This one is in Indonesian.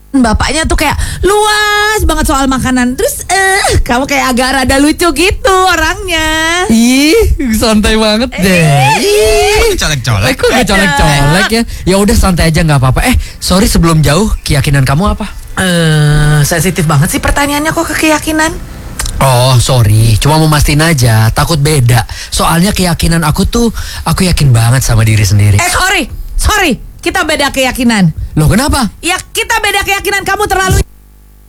bapaknya tuh kayak luas banget soal makanan. Terus kamu kayak agak rada lucu gitu orangnya. Ih, santai banget deh. Ih, colek-colek. Kok gak colek-colek ya? Ya udah santai aja, nggak apa-apa. Sorry sebelum jauh, keyakinan kamu apa? Sensitif banget sih pertanyaannya kok ke keyakinan. Oh sorry, cuma mau mastiin aja, takut beda. Soalnya keyakinan aku yakin banget sama diri sendiri. Sorry, kita beda keyakinan. Loh kenapa? Ya kita beda keyakinan, kamu terlalu